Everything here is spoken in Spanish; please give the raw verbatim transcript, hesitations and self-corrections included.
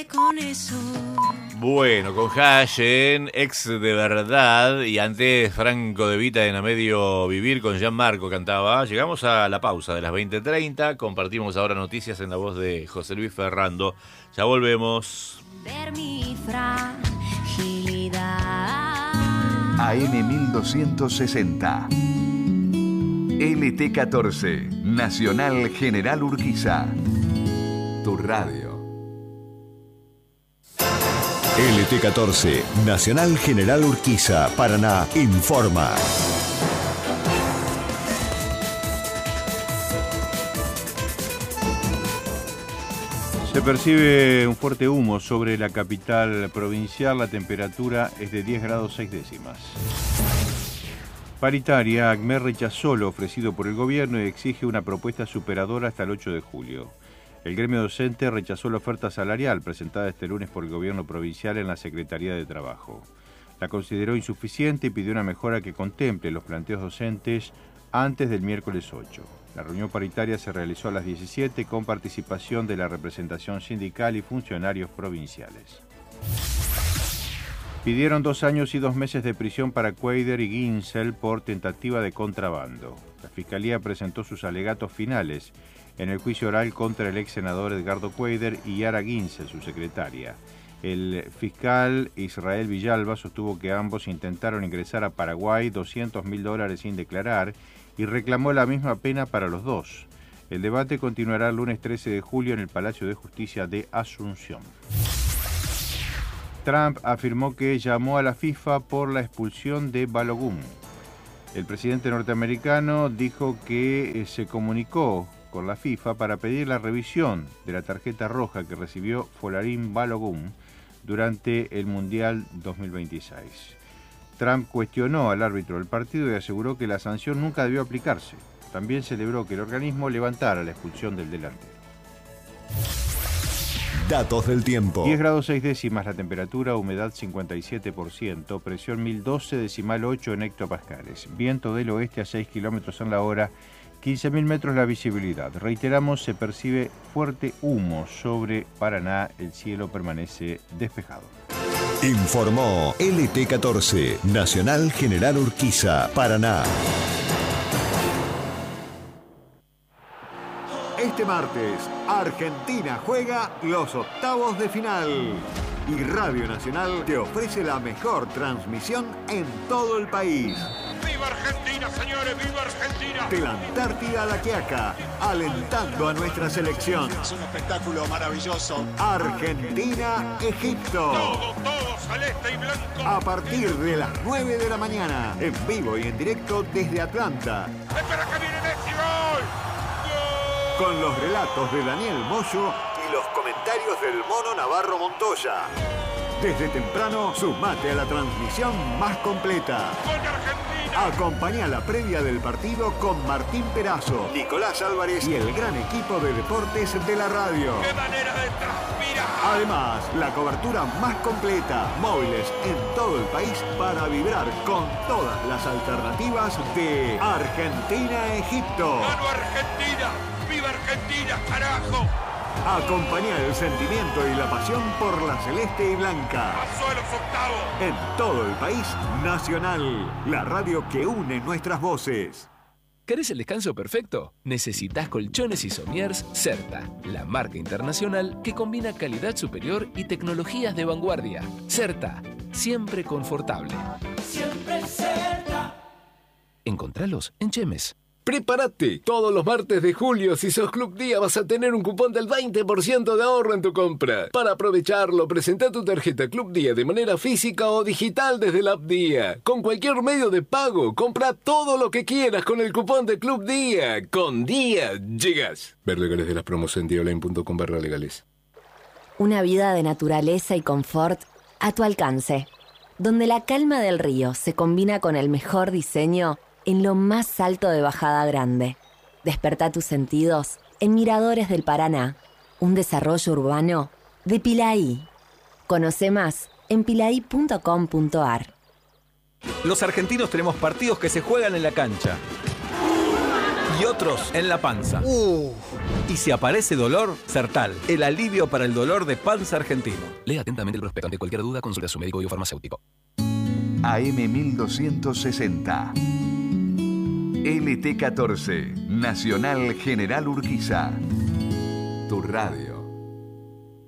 quedé con eso. Bueno, con Hash en Ex de Verdad y antes Franco De Vita en A Medio Vivir con Gianmarco cantaba. Llegamos a la pausa de las veinte treinta. Compartimos ahora noticias en la voz de José Luis Ferrando. Ya volvemos. Ver mi fragilidad. A M mil doscientos sesenta. L T catorce. Nacional General Urquiza. Tu radio. L T catorce, Nacional General Urquiza, Paraná, informa. Se percibe un fuerte humo sobre la capital provincial. La temperatura es de diez grados seis décimas. Paritaria, ACME rechazó lo ofrecido por el gobierno y exige una propuesta superadora hasta el ocho de julio. El gremio docente rechazó la oferta salarial presentada este lunes por el gobierno provincial en la Secretaría de Trabajo. La consideró insuficiente y pidió una mejora que contemple los planteos docentes antes del miércoles ocho. La reunión paritaria se realizó a las diecisiete con participación de la representación sindical y funcionarios provinciales. Pidieron dos años y dos meses de prisión para Cuader y Ginsel por tentativa de contrabando. La Fiscalía presentó sus alegatos finales en el juicio oral contra el ex senador Edgardo Cuader y Yara Ginsel, su secretaria. El fiscal Israel Villalba sostuvo que ambos intentaron ingresar a Paraguay doscientos mil dólares sin declarar y reclamó la misma pena para los dos. El debate continuará el lunes trece de julio en el Palacio de Justicia de Asunción. Trump afirmó que llamó a la FIFA por la expulsión de Balogun. El presidente norteamericano dijo que se comunicó con la FIFA para pedir la revisión de la tarjeta roja que recibió Folarin Balogun durante el Mundial dos mil veintiséis. Trump cuestionó al árbitro del partido y aseguró que la sanción nunca debió aplicarse. También celebró que el organismo levantara la expulsión del delantero. Datos del tiempo. diez grados seis décimas la temperatura, humedad cincuenta y siete por ciento, presión mil doce decimal ocho en hectopascales. Viento del oeste a seis kilómetros en la hora, quince mil metros la visibilidad. Reiteramos, se percibe fuerte humo sobre Paraná, el cielo permanece despejado. Informó L T catorce, Nacional General Urquiza, Paraná. Este martes, Argentina juega los octavos de final. Y Radio Nacional te ofrece la mejor transmisión en todo el país. ¡Viva Argentina, señores! ¡Viva Argentina! De la Antártida a la Quiaca, alentando a nuestra selección. Es un espectáculo maravilloso. Argentina-Egipto. Todo, todo celeste y blanco. A partir de las nueve de la mañana, en vivo y en directo desde Atlanta. ¡Espera que viene Messi! ¡Gol! Con los relatos de Daniel Moyo y los comentarios del Mono Navarro Montoya. Desde temprano, sumate a la transmisión más completa. ¡Gol de Argentina! Acompaña la previa del partido con Martín Perazo, Nicolás Álvarez y el gran equipo de deportes de la radio. ¡Qué manera de transpirar! Además, la cobertura más completa, móviles en todo el país para vibrar con todas las alternativas de Argentina-Egipto. ¡Gano Argentina! ¡Viva Argentina, carajo! Acompaña el sentimiento y la pasión por la celeste y blanca. ¡Pasó a los octavos! En todo el país, Nacional, la radio que une nuestras voces. ¿Querés el descanso perfecto? Necesitas colchones y somiers Certa, la marca internacional que combina calidad superior y tecnologías de vanguardia. Certa, siempre confortable. Siempre cerca. Encontralos en Chemes. ¡Prepárate! Todos los martes de julio, si sos Club Día, vas a tener un cupón del veinte por ciento de ahorro en tu compra. Para aprovecharlo, presenta tu tarjeta Club Día de manera física o digital desde la app Día. Con cualquier medio de pago, compra todo lo que quieras con el cupón de Club Día. Con Día, llegas. Ver legales de las promos en dioline punto com barra legales. Una vida de naturaleza y confort a tu alcance, donde la calma del río se combina con el mejor diseño en lo más alto de Bajada Grande. Despertá tus sentidos en Miradores del Paraná, un desarrollo urbano de Pilaí. Conoce más en pilaí punto com punto ar. Los argentinos tenemos partidos que se juegan en la cancha. y otros en la panza. Uh. Y si aparece dolor, Sertal, el alivio para el dolor de panza argentino. Lea atentamente el prospecto. Ante cualquier duda, consulta a su médico o farmacéutico. A M mil doscientos sesenta. L T catorce, Nacional General Urquiza. Tu radio.